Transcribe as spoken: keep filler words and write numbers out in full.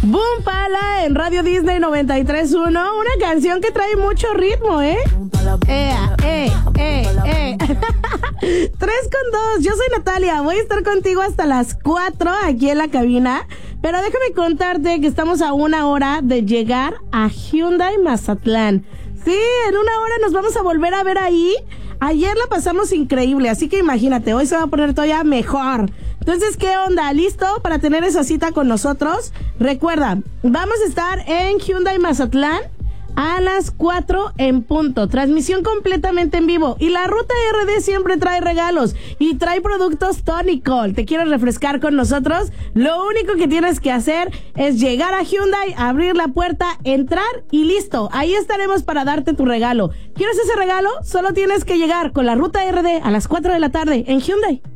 Boom Pala en Radio Disney noventa y tres punto uno. Una canción que trae mucho ritmo, ¿eh? Eh, eh, eh, eh. Tres con dos. Yo soy Natalia. Voy a estar contigo hasta las cuatro aquí en la cabina. Pero déjame contarte que estamos a una hora de llegar a Hyundai Mazatlán. Sí, en una hora nos vamos a volver a ver ahí. Ayer la pasamos increíble, así que imagínate, hoy se va a poner todavía mejor. Entonces, ¿qué onda? ¿Listo para tener esa cita con nosotros? Recuerda, vamos a estar en Hyundai Mazatlán a las cuatro en punto. Transmisión completamente en vivo. Y la ruta R D siempre trae regalos y trae productos Tonicol. ¿Te quieres refrescar con nosotros? Lo único que tienes que hacer es llegar a Hyundai, abrir la puerta, entrar y listo. Ahí estaremos para darte tu regalo. ¿Quieres ese regalo? Solo tienes que llegar con la ruta R D a las cuatro de la tarde en Hyundai.